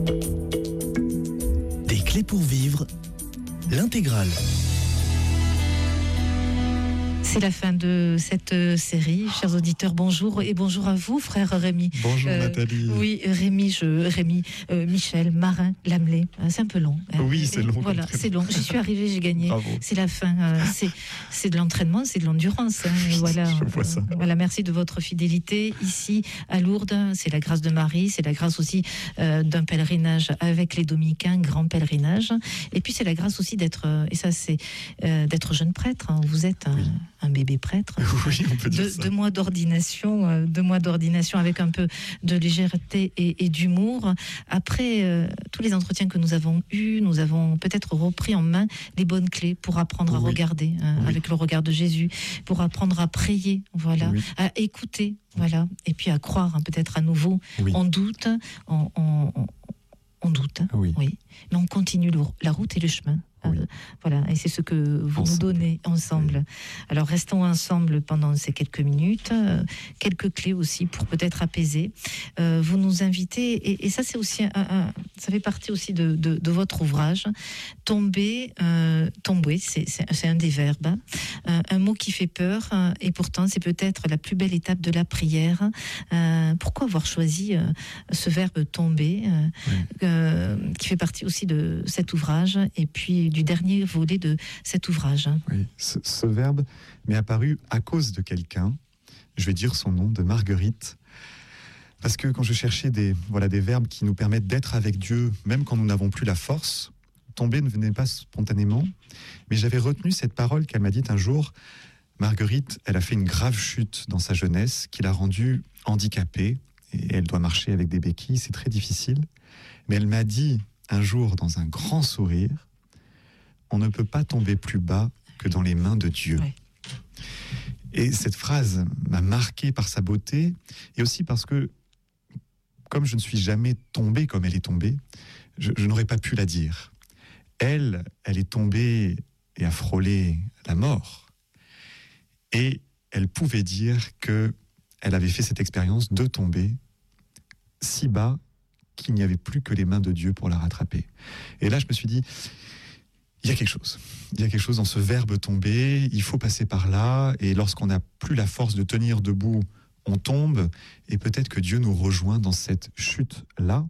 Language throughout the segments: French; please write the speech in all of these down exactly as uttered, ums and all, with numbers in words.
Des clés pour vivre, l'intégrale. C'est la fin de cette série. Chers auditeurs, bonjour et bonjour à vous, frère Rémi. Bonjour euh, Nathalie. Oui, Rémi, je, Rémi, euh, Michel, Marin, Lamelais. C'est un peu long. Oui, c'est long. Voilà, c'est long. J'y suis arrivée, j'ai gagné. Bravo. C'est la fin. Euh, c'est, c'est de l'entraînement, c'est de l'endurance. Hein, et voilà. Je vois ça. Euh, voilà, merci de votre fidélité ici à Lourdes. C'est la grâce de Marie, c'est la grâce aussi euh, d'un pèlerinage avec les Dominicains, grand pèlerinage. Et puis c'est la grâce aussi d'être, euh, et ça c'est euh, d'être jeune prêtre. Hein. Vous êtes un, oui. un bébé prêtre. Oui, on peut dire de, ça. Deux mois d'ordination, euh, deux mois d'ordination avec un peu de légèreté et, et d'humour. Après euh, tous les entretiens que nous avons eus, nous avons peut-être repris en main les bonnes clés pour apprendre à oui. regarder hein, oui. avec le regard de Jésus, pour apprendre à prier, voilà, oui. à écouter, voilà, et puis à croire hein, peut-être à nouveau. Oui. On doute, on, on, on, on doute, oui. oui, mais on continue le, la route et le chemin. Oui. Euh, voilà, et c'est ce que vous ensemble. nous donnez ensemble. Oui. Alors restons ensemble pendant ces quelques minutes, euh, quelques clés aussi pour peut-être apaiser. Euh, vous nous invitez, et, et ça c'est aussi un, un, ça fait partie aussi de, de, de votre ouvrage. Tomber, euh, tomber, c'est, c'est, c'est un des verbes, euh, un mot qui fait peur, euh, et pourtant c'est peut-être la plus belle étape de la prière. Euh, pourquoi avoir choisi euh, ce verbe tomber, euh, oui. euh, qui fait partie aussi de cet ouvrage, et puis du dernier volet de cet ouvrage. Oui, ce, ce verbe m'est apparu à cause de quelqu'un, je vais dire son nom, de Marguerite, parce que quand je cherchais des, voilà, des verbes qui nous permettent d'être avec Dieu, même quand nous n'avons plus la force, tomber ne venait pas spontanément, mais j'avais retenu cette parole qu'elle m'a dite un jour. Marguerite, elle a fait une grave chute dans sa jeunesse qui l'a rendue handicapée, et elle doit marcher avec des béquilles, c'est très difficile, mais elle m'a dit un jour dans un grand sourire, on ne peut pas tomber plus bas que dans les mains de Dieu. Oui. Et cette phrase m'a marqué par sa beauté, et aussi parce que, comme je ne suis jamais tombé comme elle est tombée, je, je n'aurais pas pu la dire. Elle, elle est tombée et a frôlé la mort. Et elle pouvait dire qu'elle avait fait cette expérience de tomber si bas qu'il n'y avait plus que les mains de Dieu pour la rattraper. Et là, je me suis dit, il y a quelque chose. Il y a quelque chose dans ce verbe tomber. Il faut passer par là. Et lorsqu'on n'a plus la force de tenir debout, on tombe. Et peut-être que Dieu nous rejoint dans cette chute-là.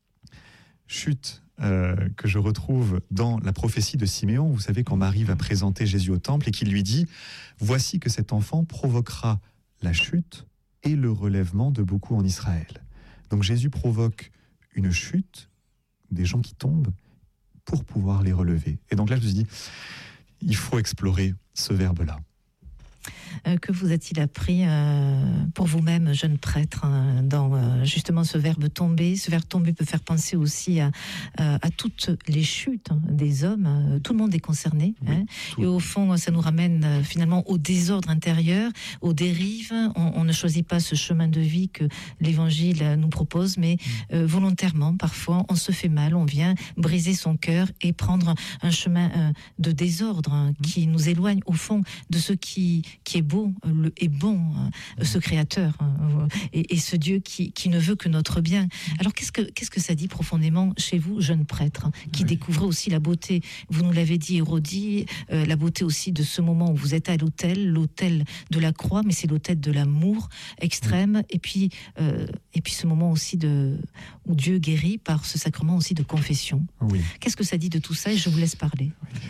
Chute euh, que je retrouve dans la prophétie de Siméon. Vous savez, quand Marie va présenter Jésus au temple et qu'il lui dit « Voici que cet enfant provoquera la chute et le relèvement de beaucoup en Israël. » Donc Jésus provoque une chute, des gens qui tombent, pour pouvoir les relever. Et donc là, je me suis dit, il faut explorer ce verbe-là. Euh, que vous a-t-il appris euh, pour vous-même, jeune prêtre, hein, dans euh, justement ce verbe tomber? Ce verbe tomber peut faire penser aussi à, à, à toutes les chutes hein, des hommes. Hein. Tout le monde est concerné. Oui, hein. Et au fond, ça nous ramène euh, finalement au désordre intérieur, aux dérives. On, on ne choisit pas ce chemin de vie que l'Évangile nous propose, mais euh, volontairement, parfois, on se fait mal, on vient briser son cœur et prendre un chemin euh, de désordre hein, qui nous éloigne au fond de ce qui, qui est beau le, et bon, hein, ce Créateur hein, et, et ce Dieu qui, qui ne veut que notre bien. Alors qu'est-ce que, qu'est-ce que ça dit profondément chez vous, jeune prêtre, hein, qui oui. découvrez aussi la beauté, vous nous l'avez dit, Hérodie, euh, la beauté aussi de ce moment où vous êtes à l'autel, l'autel de la croix, mais c'est l'autel de l'amour extrême, oui. et, puis, euh, et puis ce moment aussi de, où Dieu guérit par ce sacrement aussi de confession. Oui. Qu'est-ce que ça dit de tout ça? Et je vous laisse parler. Oui.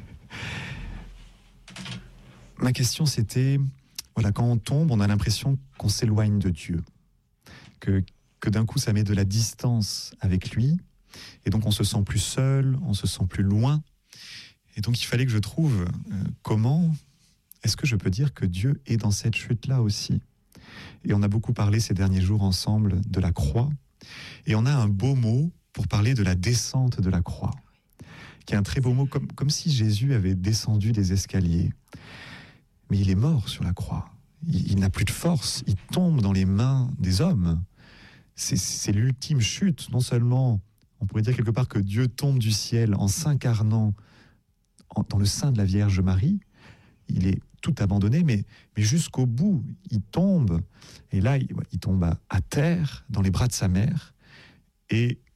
Ma question, c'était, voilà, quand on tombe, on a l'impression qu'on s'éloigne de Dieu, que, que d'un coup, ça met de la distance avec lui, et donc on se sent plus seul, on se sent plus loin, et donc il fallait que je trouve euh, comment est-ce que je peux dire que Dieu est dans cette chute-là aussi. Et on a beaucoup parlé ces derniers jours ensemble de la croix, et on a un beau mot pour parler de la descente de la croix, qui est un très beau mot, comme, comme si Jésus avait descendu des escaliers. Mais il est mort sur la croix. Il, il n'a plus de force. Il tombe dans les mains des hommes. C'est, c'est l'ultime chute. Non seulement, on pourrait dire quelque part que Dieu tombe du ciel en s'incarnant en, dans le sein de la Vierge Marie. Il est tout abandonné, mais, mais jusqu'au bout, il tombe. Et là, il, il tombe à, à terre, dans les bras de sa mère. Et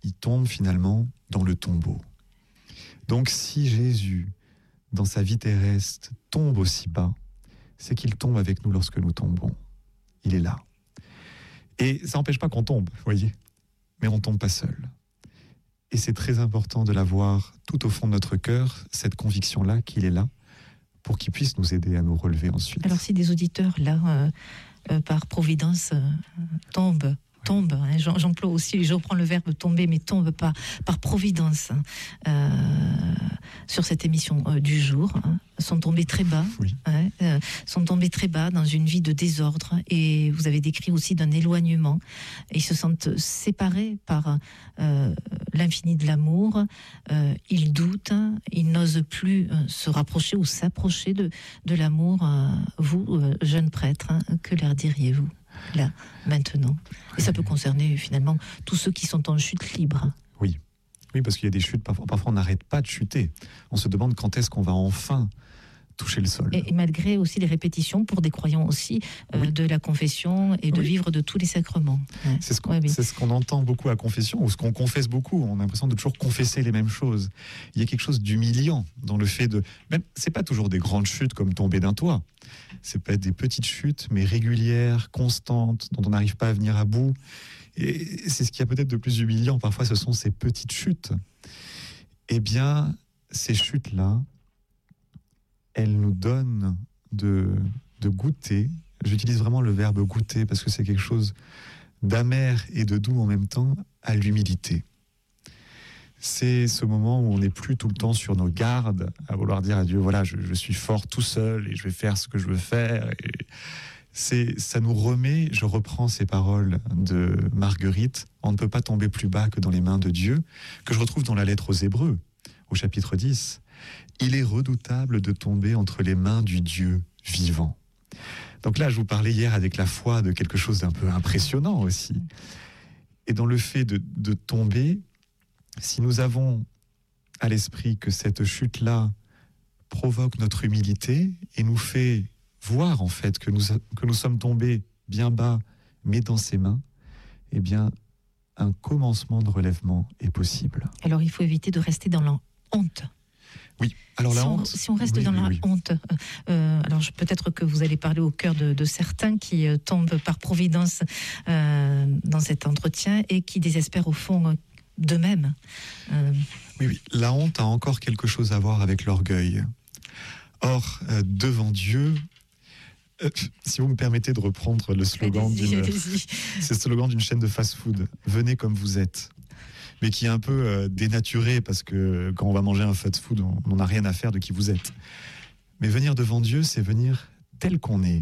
il tombe finalement dans le tombeau. Donc si Jésus, dans sa vie terrestre, tombe aussi bas, c'est qu'il tombe avec nous lorsque nous tombons. Il est là. Et ça n'empêche pas qu'on tombe, vous voyez, mais on ne tombe pas seul. Et c'est très important de l'avoir tout au fond de notre cœur, cette conviction-là qu'il est là, pour qu'il puisse nous aider à nous relever ensuite. Alors si des auditeurs, là, euh, euh, par providence, euh, tombent, tombent, hein, j'emploie aussi, je reprends le verbe tomber, mais tombent par, par providence, euh, sur cette émission euh, du jour, hein, sont tombés très bas, oui. hein, euh, sont tombés très bas dans une vie de désordre, et vous avez décrit aussi d'un éloignement, et ils se sentent séparés par euh, l'infini de l'amour, euh, ils doutent, ils n'osent plus euh, se rapprocher ou s'approcher de, de l'amour. Euh, vous, euh, jeunes prêtres, hein, que leur diriez-vous là, maintenant? Et ça peut concerner finalement tous ceux qui sont en chute libre. Oui, oui, parce qu'il y a des chutes, parfois, parfois on n'arrête pas de chuter. On se demande quand est-ce qu'on va enfin toucher le sol. Et, et malgré aussi les répétitions pour des croyants aussi euh, oui. de la confession et de oui. vivre de tous les sacrements. Ouais. C'est ce qu'on ouais, oui. c'est ce qu'on entend beaucoup à confession, ou ce qu'on confesse beaucoup. On a l'impression de toujours confesser les mêmes choses. Il y a quelque chose d'humiliant dans le fait de... Même, c'est pas toujours des grandes chutes comme tomber d'un toit. C'est pas des petites chutes, mais régulières, constantes, dont on n'arrive pas à venir à bout. Et c'est ce qu'il y a peut-être de plus humiliant. Parfois, ce sont ces petites chutes. Eh bien, ces chutes-là, elle nous donne de, de goûter, j'utilise vraiment le verbe goûter parce que c'est quelque chose d'amer et de doux en même temps, à l'humilité. C'est ce moment où on n'est plus tout le temps sur nos gardes, à vouloir dire à Dieu, voilà, je, je suis fort tout seul et je vais faire ce que je veux faire. Et c'est, ça nous remet, je reprends ces paroles de Marguerite, on ne peut pas tomber plus bas que dans les mains de Dieu, que je retrouve dans la lettre aux Hébreux, au chapitre dix. Il est redoutable de tomber entre les mains du Dieu vivant. Donc là, je vous parlais hier avec la foi de quelque chose d'un peu impressionnant aussi. Et dans le fait de, de tomber, si nous avons à l'esprit que cette chute-là provoque notre humilité et nous fait voir en fait que nous, que nous sommes tombés bien bas, mais dans ses mains, eh bien, un commencement de relèvement est possible. Alors il faut éviter de rester dans la honte. Oui, alors la si, on, honte, si on reste oui, dans oui, la oui. honte, euh, alors je, peut-être que vous allez parler au cœur de, de certains qui euh, tombent par providence euh, dans cet entretien et qui désespèrent au fond euh, d'eux-mêmes. Euh... Oui, oui, la honte a encore quelque chose à voir avec l'orgueil. Or, euh, devant Dieu, euh, si vous me permettez de reprendre le slogan allez-y, d'une, allez-y. c'est le slogan d'une chaîne de fast-food, venez comme vous êtes. Mais qui est un peu euh, dénaturé parce que quand on va manger un fast-food, on n'a rien à faire de qui vous êtes. Mais venir devant Dieu, c'est venir tel qu'on est.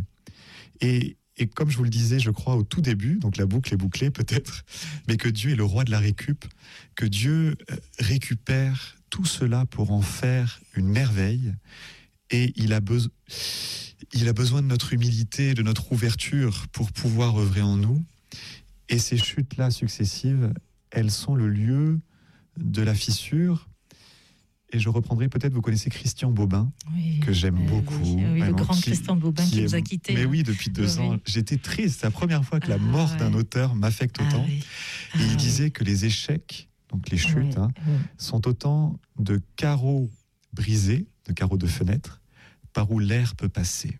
Et, et comme je vous le disais, je crois, au tout début, donc la boucle est bouclée peut-être, mais que Dieu est le roi de la récup, que Dieu euh, récupère tout cela pour en faire une merveille. Et il a, beso- il a besoin de notre humilité, de notre ouverture pour pouvoir œuvrer en nous. Et ces chutes-là successives, elles sont le lieu de la fissure. Et je reprendrai peut-être, vous connaissez Christian Bobin, oui, que j'aime euh, beaucoup. Oui, oui le grand qui, Christian Bobin qui, qui nous a quittés. Mais hein. oui, depuis deux oui, ans. Oui. J'étais triste. C'est la première fois que la ah, mort ouais. d'un auteur m'affecte ah, autant. Oui. Ah, et il oui. disait que les échecs, donc les chutes, oui, hein, oui. sont autant de carreaux brisés, de carreaux de fenêtres, par où l'air peut passer.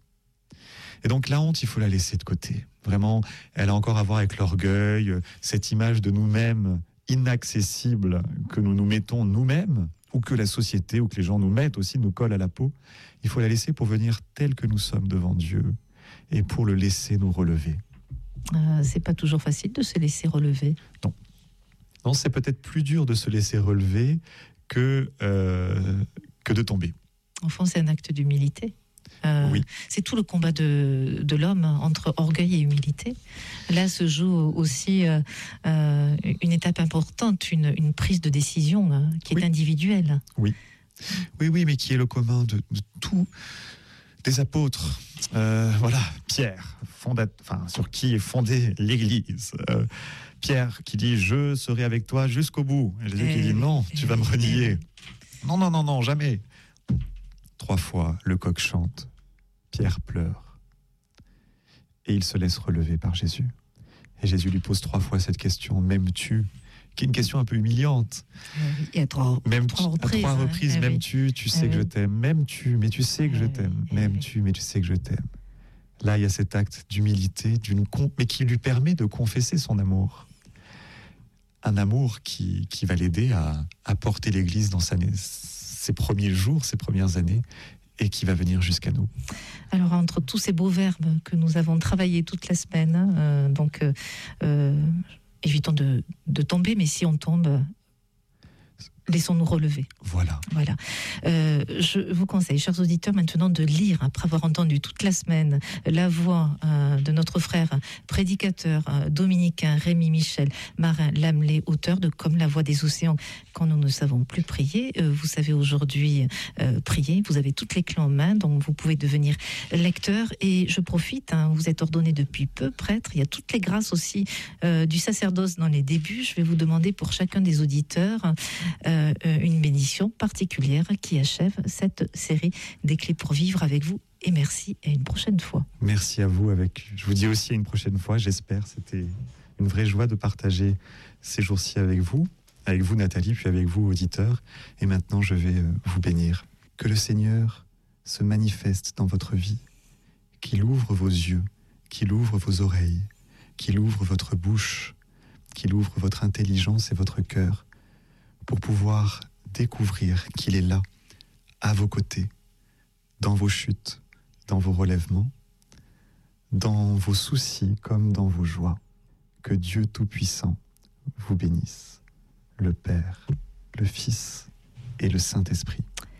Et donc la honte, il faut la laisser de côté. Vraiment, elle a encore à voir avec l'orgueil, cette image de nous-mêmes inaccessible que nous nous mettons nous-mêmes, ou que la société, ou que les gens nous mettent aussi, nous collent à la peau. Il faut la laisser pour venir tel que nous sommes devant Dieu et pour le laisser nous relever. Euh, c'est pas toujours facile de se laisser relever. Non. Non, c'est peut-être plus dur de se laisser relever que, euh, que de tomber. Au fond, c'est un acte d'humilité. Euh, oui. C'est tout le combat de, de l'homme entre orgueil et humilité. Là se joue aussi euh, euh, une étape importante, une, une prise de décision hein, qui est oui. individuelle. Oui. oui, oui, mais qui est le commun de, de tous des apôtres. Euh, voilà, Pierre, fondat, enfin, sur qui est fondée l'Église. Euh, Pierre qui dit « Je serai avec toi jusqu'au bout ». Et Jésus et qui dit « Non, tu vas me renier ». Non, non, non, non, jamais. Trois fois, le coq chante, Pierre pleure. Et il se laisse relever par Jésus. Et Jésus lui pose trois fois cette question, « M'aimes-tu » qui est une question un peu humiliante. Et à trois, même trois tu, reprises. à trois reprises, hein. même oui. tu, tu sais Eh que je oui. t'aime. Même tu, mais tu sais que je Eh t'aime. oui, eh Même oui. tu, mais tu sais que je t'aime. Là, il y a cet acte d'humilité, d'une con- mais qui lui permet de confesser son amour. Un amour qui, qui va l'aider à, à porter l'Église dans sa, ses premiers jours, ses premières années, et qui va venir jusqu'à nous. Alors, entre tous ces beaux verbes que nous avons travaillés toute la semaine, euh, donc euh, euh, évitons de, de tomber, mais si on tombe, laissons-nous relever. Voilà. Voilà. Euh, je vous conseille, chers auditeurs, maintenant de lire, après avoir entendu toute la semaine la voix euh, de notre frère prédicateur euh, dominicain Rémi Michel Marin Lamelé, auteur de Comme la voix des océans, quand nous ne savons plus prier. Euh, vous savez aujourd'hui euh, prier, vous avez toutes les clés en main, donc vous pouvez devenir lecteur. Et je profite, hein, vous êtes ordonné depuis peu prêtre, il y a toutes les grâces aussi euh, du sacerdoce dans les débuts. Je vais vous demander pour chacun des auditeurs euh, une bénédiction particulière qui achève cette série des clés pour vivre avec vous. Et merci, et à une prochaine fois. Merci à vous. Avec, je vous dis aussi à une prochaine fois, j'espère. C'était une vraie joie de partager ces jours-ci avec vous, avec vous Nathalie, puis avec vous auditeurs. Et maintenant, je vais vous bénir. Que le Seigneur se manifeste dans votre vie, qu'il ouvre vos yeux, qu'il ouvre vos oreilles, qu'il ouvre votre bouche, qu'il ouvre votre intelligence et votre cœur, pour pouvoir découvrir qu'il est là, à vos côtés, dans vos chutes, dans vos relèvements, dans vos soucis comme dans vos joies. Que Dieu Tout-Puissant vous bénisse, le Père, le Fils et le Saint-Esprit.